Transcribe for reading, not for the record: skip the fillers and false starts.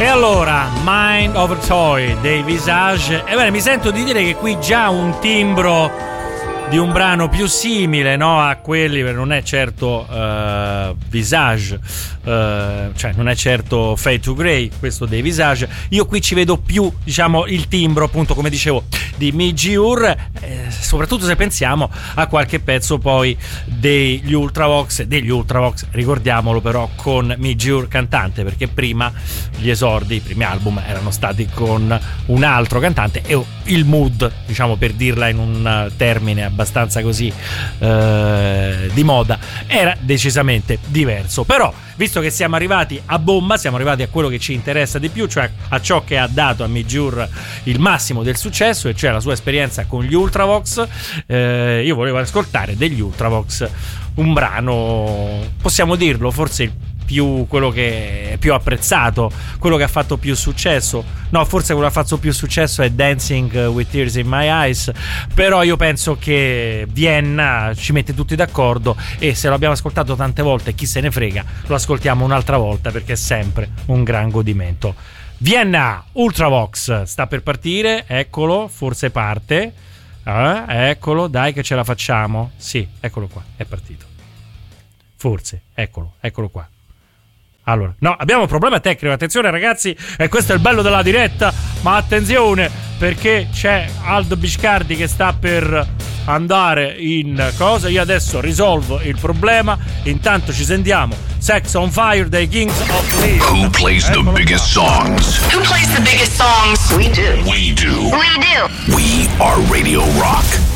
E allora, Mind Over Toy dei Visage. Ebbene, mi sento di dire che qui già un timbro di un brano più simile, no, a quelli, non è certo Visage, cioè non è certo Fade to Grey, questo dei Visage. Io qui ci vedo più, diciamo, il timbro, appunto, come dicevo, di Midge Ure, soprattutto se pensiamo a qualche pezzo poi degli Ultravox, ricordiamolo però, con Midge Ure cantante, perché prima gli esordi, i primi album erano stati con un altro cantante e il mood, diciamo, per dirla in un termine abbastanza così di moda, era decisamente diverso. Però, visto che siamo arrivati a bomba, siamo arrivati a quello che ci interessa di più, cioè a ciò che ha dato a Midge Ure il massimo del successo, e cioè la sua esperienza con gli Ultravox. Io volevo ascoltare degli Ultravox un brano, possiamo dirlo, forse quello che è più apprezzato, quello che ha fatto più successo. No, forse quello che ha fatto più successo è Dancing with Tears in My Eyes, però io penso che Vienna ci mette tutti d'accordo, e se lo abbiamo ascoltato tante volte, chi se ne frega, lo ascoltiamo un'altra volta perché è sempre un gran godimento. Vienna, Ultravox sta per partire, eccolo, forse parte, eccolo, dai che ce la facciamo, sì, eccolo qua, è partito, forse, eccolo qua. Allora, no, abbiamo un problema tecnico, attenzione ragazzi, e questo è il bello della diretta, ma attenzione, perché c'è Aldo Biscardi che sta per andare in cosa. Io adesso risolvo il problema, intanto ci sentiamo Sex on Fire dei Kings of Leon. Who plays the biggest songs? Who plays the biggest songs? We do. We are Radio Rock.